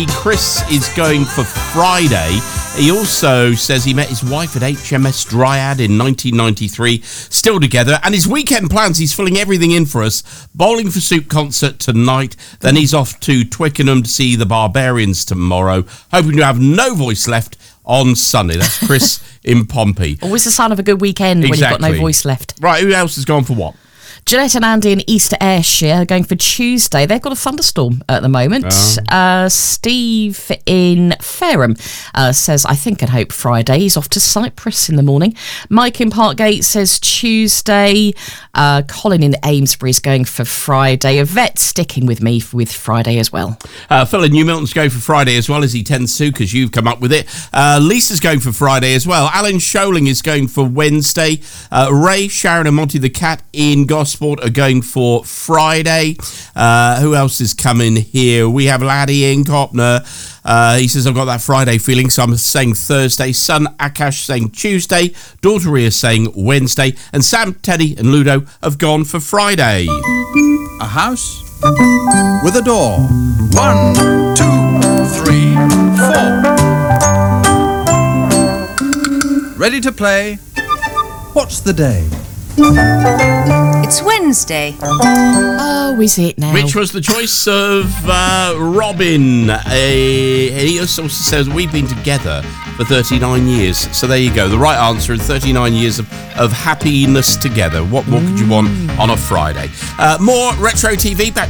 Chris is going for Friday. He also says he met his wife at HMS Dryad in 1993, still together, and his weekend plans, he's filling everything in for us. Bowling for Soup concert tonight, then he's off to Twickenham to see the Barbarians tomorrow, hoping to have no voice left on Sunday. That's Chris in Pompey. Always a sign of a good weekend when you've got no voice left. Right, who else has gone for what? Jeanette and Andy in Easter Ayrshire are going for Tuesday. They've got a thunderstorm at the moment. Steve in Fareham says, I think and hope Friday. He's off to Cyprus in the morning. Mike in Parkgate says Tuesday. Colin in Amesbury is going for Friday. Yvette sticking with me with Friday as well. Phil in New Milton's going for Friday as well, as he tends to, because you've come up with it. Lisa's going for Friday as well. Alan Scholing is going for Wednesday. Ray, Sharon and Monty the Cat in Gosport are going for Friday. Who else is coming here? We have Laddie in Copner. He says, I've got that Friday feeling, so I'm saying Thursday. Son Akash saying Tuesday. Daughter Ria saying Wednesday. And Sam, Teddy and Ludo have gone for Friday. A house with a door. 1, 2, 3, 4. Ready to play? What's the day? It's Wednesday. Oh, is it now? Which was the choice of Robin. He also says, we've been together for 39 years. So there you go. The right answer is 39 years of happiness together. What more could you want on a Friday? More Retro TV back